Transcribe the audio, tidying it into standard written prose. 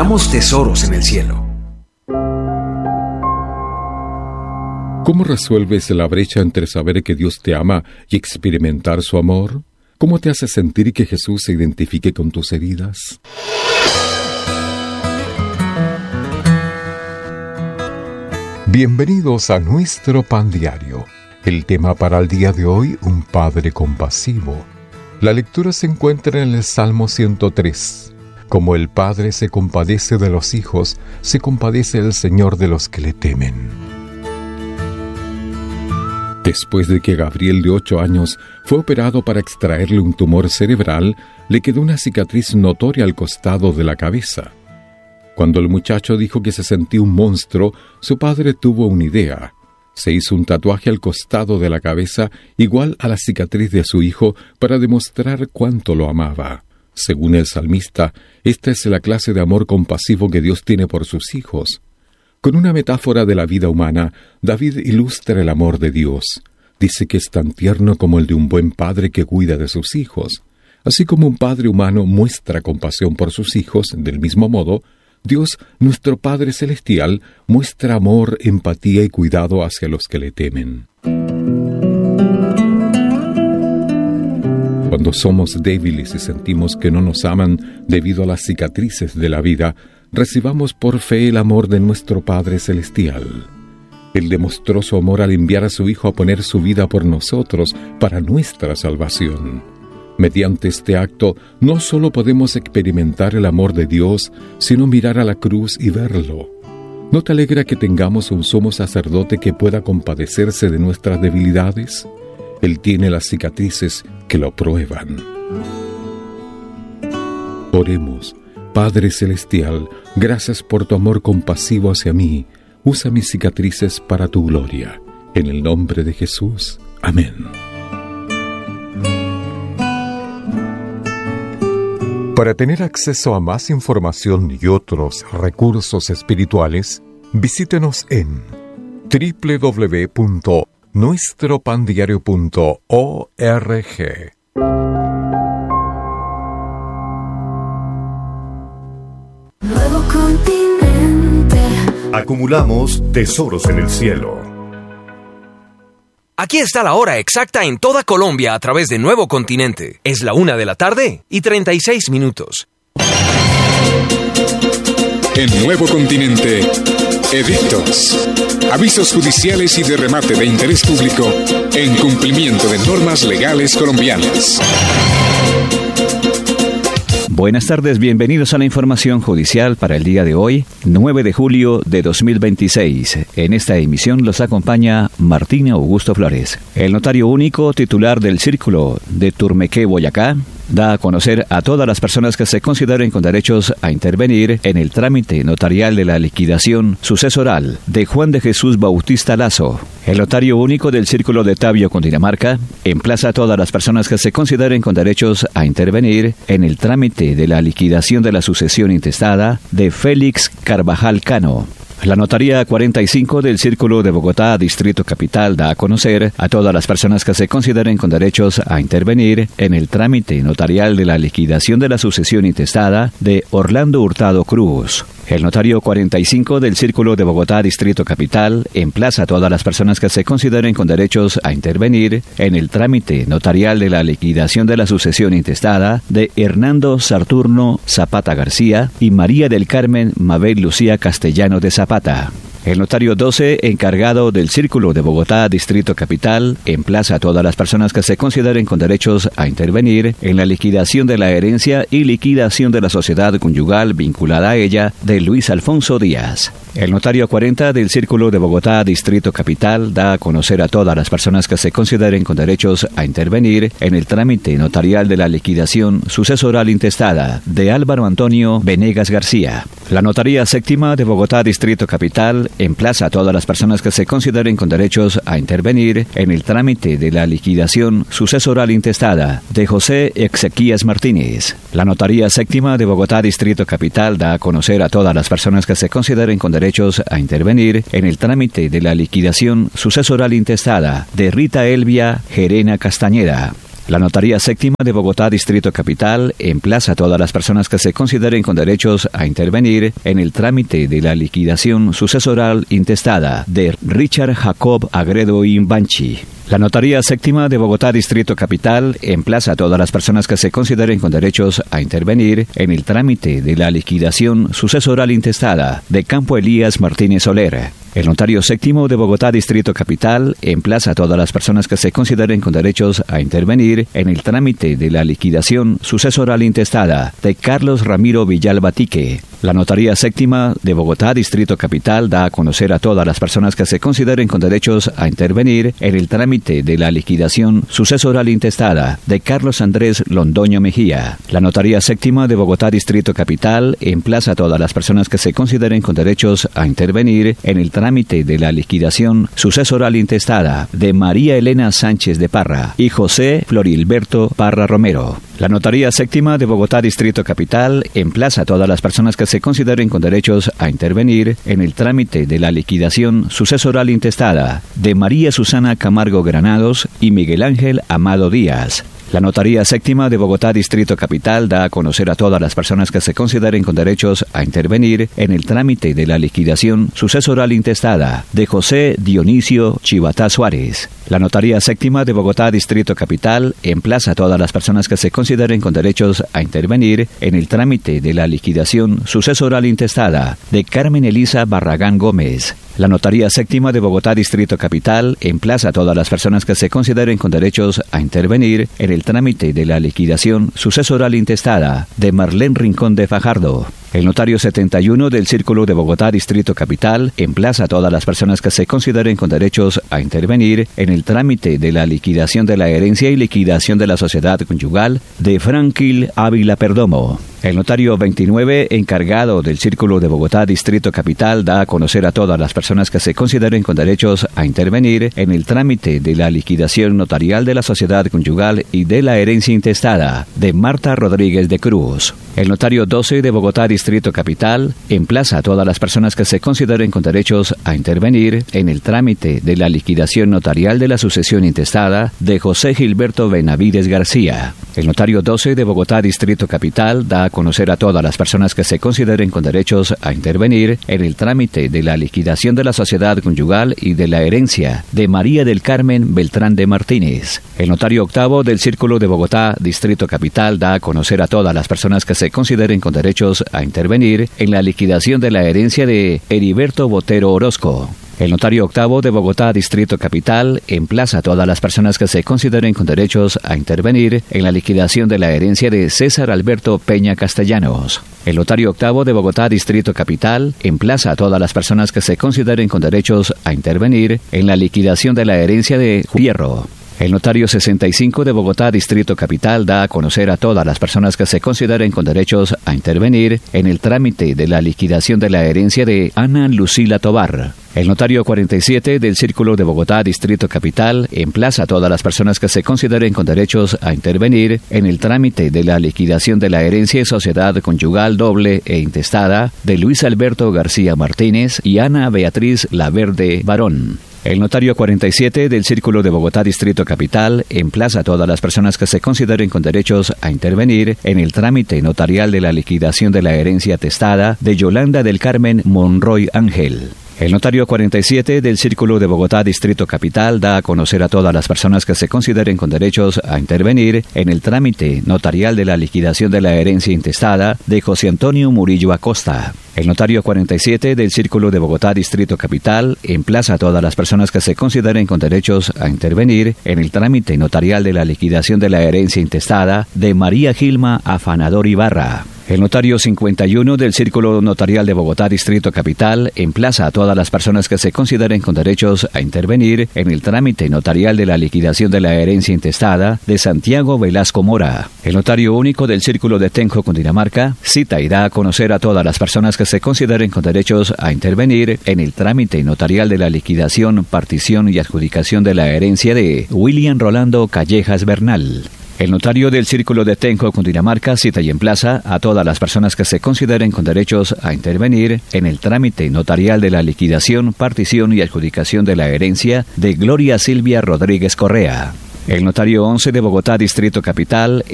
acumulamos tesoros en el cielo. ¿Cómo resuelves la brecha entre saber que Dios te ama y experimentar su amor? ¿Cómo te hace sentir que Jesús se identifique con tus heridas? Bienvenidos a nuestro Pan Diario. El tema para el día de hoy, un Padre compasivo. La lectura se encuentra en el Salmo 103. Como el Padre se compadece de los hijos, se compadece el Señor de los que le temen. Después de que Gabriel, de 8 años, fue operado para extraerle un tumor cerebral, le quedó una cicatriz notoria al costado de la cabeza. Cuando el muchacho dijo que se sentía un monstruo, su padre tuvo una idea. Se hizo un tatuaje al costado de la cabeza, igual a la cicatriz de su hijo, para demostrar cuánto lo amaba. Según el salmista, esta es la clase de amor compasivo que Dios tiene por sus hijos. Con una metáfora de la vida humana, David ilustra el amor de Dios. Dice que es tan tierno como el de un buen padre que cuida de sus hijos. Así como un padre humano muestra compasión por sus hijos, del mismo modo, Dios, nuestro Padre Celestial, muestra amor, empatía y cuidado hacia los que le temen. Cuando somos débiles y sentimos que no nos aman debido a las cicatrices de la vida, recibamos por fe el amor de nuestro Padre Celestial. Él demostró su amor al enviar a su Hijo a poner su vida por nosotros, para nuestra salvación. Mediante este acto, no solo podemos experimentar el amor de Dios, sino mirar a la cruz y verlo. ¿No te alegra que tengamos un sumo sacerdote que pueda compadecerse de nuestras debilidades? Él tiene las cicatrices que lo prueban. Oremos. Padre Celestial, gracias por tu amor compasivo hacia mí. Usa mis cicatrices para tu gloria. En el nombre de Jesús. Amén. Para tener acceso a más información y otros recursos espirituales, visítenos en www.nuestropandiario.org. Nuevo continente. Acumulamos tesoros en el cielo. Aquí está la hora exacta en toda Colombia a través de Nuevo Continente. Es la 1:36 p.m. En Nuevo Continente, edictos, avisos judiciales y de remate de interés público en cumplimiento de normas legales colombianas. Buenas tardes, bienvenidos a la información judicial para el día de hoy, 9 de julio de 2026. En esta emisión los acompaña Martín Augusto Flores. El notario único titular del Círculo de Turmequé, Boyacá, da a conocer a todas las personas que se consideren con derechos a intervenir en el trámite notarial de la liquidación sucesoral de Juan de Jesús Bautista Lazo. El notario único del Círculo de Tabio, Cundinamarca, emplaza a todas las personas que se consideren con derechos a intervenir en el trámite de la liquidación de la sucesión intestada de Félix Carvajal Cano. La Notaría 45 del Círculo de Bogotá, Distrito Capital, da a conocer a todas las personas que se consideren con derechos a intervenir en el trámite notarial de la liquidación de la sucesión intestada de Orlando Hurtado Cruz. El notario 45 del Círculo de Bogotá, Distrito Capital, emplaza a todas las personas que se consideren con derechos a intervenir en el trámite notarial de la liquidación de la sucesión intestada de Hernando Saturno Zapata García y María del Carmen Mabel Lucía Castellano de Zapata. El notario 12, encargado del Círculo de Bogotá, Distrito Capital, emplaza a todas las personas que se consideren con derechos a intervenir en la liquidación de la herencia y liquidación de la sociedad conyugal vinculada a ella de Luis Alfonso Díaz. El notario 40 del Círculo de Bogotá, Distrito Capital, da a conocer a todas las personas que se consideren con derechos a intervenir en el trámite notarial de la liquidación sucesoral intestada de Álvaro Antonio Venegas García. La Notaría Séptima de Bogotá, Distrito Capital, emplaza a todas las personas que se consideren con derechos a intervenir en el trámite de la liquidación sucesoral intestada de José Exequías Martínez. La Notaría Séptima de Bogotá, Distrito Capital, da a conocer a todas las personas que se consideren con derechos a intervenir en el trámite de la liquidación sucesoral intestada de Rita Elvia Gerena Castañeda. La Notaría Séptima de Bogotá, Distrito Capital, emplaza a todas las personas que se consideren con derechos a intervenir en el trámite de la liquidación sucesoral intestada de Richard Jacob Agredo Imbanchi. La Notaría Séptima de Bogotá, Distrito Capital, emplaza a todas las personas que se consideren con derechos a intervenir en el trámite de la liquidación sucesoral intestada de Campo Elías Martínez Soler. El Notario Séptimo de Bogotá, Distrito Capital, emplaza a todas las personas que se consideren con derechos a intervenir en el trámite de la liquidación sucesoral intestada de Carlos Ramiro Villalba Tique. La Notaría Séptima de Bogotá, Distrito Capital, da a conocer a todas las personas que se consideren con derechos a intervenir en el trámite de la liquidación sucesoral intestada de Carlos Andrés Londoño Mejía. La Notaría Séptima de Bogotá, Distrito Capital, emplaza a todas las personas que se consideren con derechos a intervenir en el trámite de la liquidación sucesoral intestada de María Elena Sánchez de Parra y José Florilberto Parra Romero. La Notaría Séptima de Bogotá, Distrito Capital, emplaza a todas las personas que se consideren con derechos a intervenir en el trámite de la liquidación sucesoral intestada de María Susana Camargo Granados y Miguel Ángel Amado Díaz. La Notaría Séptima de Bogotá, Distrito Capital, da a conocer a todas las personas que se consideren con derechos a intervenir en el trámite de la liquidación sucesoral intestada de José Dionisio Chivatá Suárez. La Notaría Séptima de Bogotá, Distrito Capital, emplaza a todas las personas que se consideren con derechos a intervenir en el trámite de la liquidación sucesoral intestada de Carmen Elisa Barragán Gómez. La Notaría Séptima de Bogotá, Distrito Capital, emplaza a todas las personas que se consideren con derechos a intervenir en el trámite de la liquidación sucesoral intestada de Marlene Rincón de Fajardo. El Notario 71 del Círculo de Bogotá, Distrito Capital, emplaza a todas las personas que se consideren con derechos a intervenir en el trámite de la liquidación de la herencia y liquidación de la sociedad conyugal de Franklin Ávila Perdomo. El Notario 29, encargado del Círculo de Bogotá, Distrito Capital, da a conocer a todas las personas que se consideren con derechos a intervenir en el trámite de la liquidación notarial de la sociedad conyugal y de la herencia intestada de Marta Rodríguez de Cruz. El Notario 12 de Bogotá, Distrito Capital, emplaza a todas las personas que se consideren con derechos a intervenir en el trámite de la liquidación notarial de la sucesión intestada de José Gilberto Benavides García. El Notario 12 de Bogotá, Distrito Capital, da a conocer a todas las personas que se consideren con derechos a intervenir en el trámite de la liquidación de la sociedad conyugal y de la herencia de María del Carmen Beltrán de Martínez. El Notario 8 del Círculo de Bogotá, Distrito Capital, da a conocer a todas las personas que se consideren con derechos a intervenir en la liquidación de la herencia de Heriberto Botero Orozco. El Notario 8 de Bogotá, Distrito Capital, emplaza a todas las personas que se consideren con derechos a intervenir en la liquidación de la herencia de César Alberto Peña Castellanos. El Notario 8 de Bogotá, Distrito Capital, emplaza a todas las personas que se consideren con derechos a intervenir en la liquidación de la herencia de Fierro. El Notario 65 de Bogotá, Distrito Capital, da a conocer a todas las personas que se consideren con derechos a intervenir en el trámite de la liquidación de la herencia de Ana Lucila Tobar. El Notario 47 del Círculo de Bogotá, Distrito Capital, emplaza a todas las personas que se consideren con derechos a intervenir en el trámite de la liquidación de la herencia y sociedad conyugal doble e intestada de Luis Alberto García Martínez y Ana Beatriz Laverde Barón. El Notario 47 del Círculo de Bogotá, Distrito Capital, emplaza a todas las personas que se consideren con derechos a intervenir en el trámite notarial de la liquidación de la herencia testada de Yolanda del Carmen Monroy Ángel. El Notario 47 del Círculo de Bogotá, Distrito Capital, da a conocer a todas las personas que se consideren con derechos a intervenir en el trámite notarial de la liquidación de la herencia intestada de José Antonio Murillo Acosta. El Notario 47 del Círculo de Bogotá, Distrito Capital, emplaza a todas las personas que se consideren con derechos a intervenir en el trámite notarial de la liquidación de la herencia intestada de María Gilma Afanador Ibarra. El Notario 51 del Círculo Notarial de Bogotá, Distrito Capital, emplaza a todas las personas que se consideren con derechos a intervenir en el trámite notarial de la liquidación de la herencia intestada de Santiago Velasco Mora. El Notario Único del Círculo de Tenjo, Cundinamarca, cita y da a conocer a todas las personas que se consideren con derechos a intervenir en el trámite notarial de la liquidación, partición y adjudicación de la herencia de William Rolando Callejas Bernal. El Notario del Círculo de Tenjo, Cundinamarca, cita y emplaza a todas las personas que se consideren con derechos a intervenir en el trámite notarial de la liquidación, partición y adjudicación de la herencia de Gloria Silvia Rodríguez Correa. El notario 11 de Bogotá, Distrito Capital,